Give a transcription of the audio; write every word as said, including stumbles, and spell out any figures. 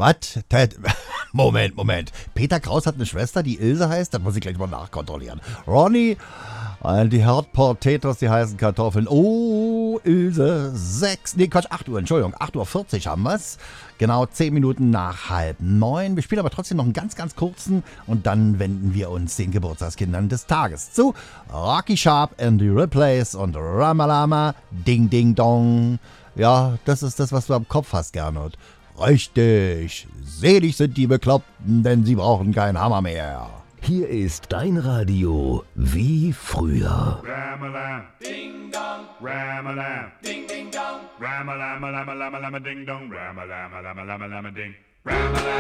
Was? Ted? Moment, Moment. Peter Kraus hat eine Schwester, die Ilse heißt? Das muss ich gleich mal nachkontrollieren. Ronny, äh, die Herd Potatoes, die heißen Kartoffeln. Oh, Ilse, sechs, nee, Quatsch, acht Uhr, Entschuldigung, acht Uhr vierzig haben wir's. Genau, zehn Minuten nach halb neun. Wir spielen aber trotzdem noch einen ganz, ganz kurzen und dann wenden wir uns den Geburtstagskindern des Tages zu. Rocky Sharp and the Riplays und Ramalama, Ding Ding Dong. Ja, das ist das, was du am Kopf hast, Gernot. Richtig, selig sind die Bekloppten, denn sie brauchen keinen Hammer mehr. Hier ist dein Radio wie früher. Ram-a-lam, ding dong, ram-a-lam, ding ding dong, ram-a-lam, lam-a-lam, lam-a ding dong, ram-a-lam, lam-a-lam, lam-a ding, ram-a-lam.